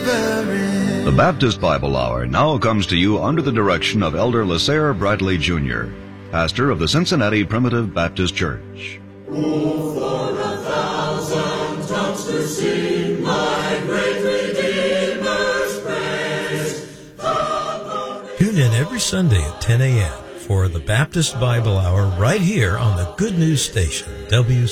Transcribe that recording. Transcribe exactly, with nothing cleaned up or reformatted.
The Baptist Bible Hour now comes to you under the direction of Elder Lasare Bradley Junior, pastor of the Cincinnati Primitive Baptist Church. Oh, for a thousand tongues to sing my great Redeemer's praise. Tune in every Sunday at ten a.m. for the Baptist Bible Hour right here on the Good News Station, W